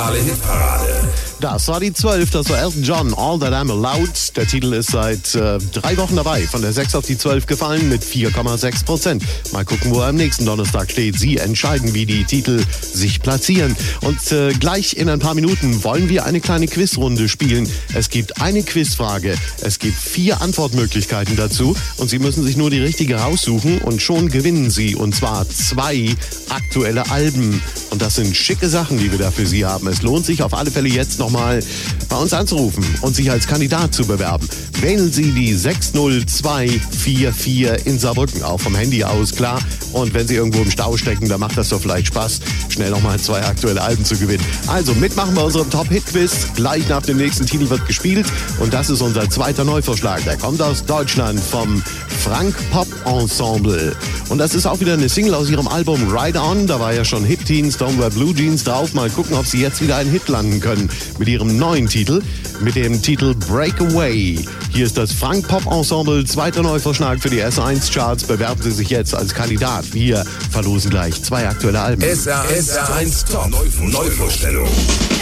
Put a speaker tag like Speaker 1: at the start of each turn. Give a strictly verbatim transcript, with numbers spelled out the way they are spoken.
Speaker 1: Alle Hitparade.
Speaker 2: Das war die zwölf, das war Elton John, All That I'm Allowed. Der Titel ist seit äh, drei Wochen dabei, von der sechs auf die zwölf gefallen mit vier Komma sechs Prozent. Mal gucken, wo er am nächsten Donnerstag steht. Sie entscheiden, wie die Titel sich platzieren. Und äh, gleich in ein paar Minuten wollen wir eine kleine Quizrunde spielen. Es gibt eine Quizfrage, es gibt vier Antwortmöglichkeiten dazu und Sie müssen sich nur die richtige raussuchen und schon gewinnen Sie. Und zwar zwei aktuelle Alben. Und das sind schicke Sachen, die wir da für Sie haben. Es lohnt sich auf alle Fälle jetzt noch mal bei uns anzurufen und sich als Kandidat zu bewerben. Wählen Sie die sechs null zwei vier vier in Saarbrücken, auch vom Handy aus, klar. Und wenn Sie irgendwo im Stau stecken, dann macht das doch vielleicht Spaß, schnell nochmal zwei aktuelle Alben zu gewinnen. Also mitmachen bei unserem Top-Hit-Quiz. Gleich nach dem nächsten Titel wird gespielt. Und das ist unser zweiter Neuvorschlag. Der kommt aus Deutschland vom Frank Pop Ensemble. Und das ist auch wieder eine Single aus ihrem Album Ride On. Da war ja schon Hit Teens, Don't Wear Blue Jeans drauf. Mal gucken, ob sie jetzt wieder einen Hit landen können mit ihrem neuen Titel, mit dem Titel Breakaway. Hier ist das Frank Pop Ensemble, zweiter Neuvorschlag für die S eins Charts. Bewerben Sie sich jetzt als Kandidat. Wir verlosen gleich zwei aktuelle Alben.
Speaker 1: S R eins Top Neuvorstellung.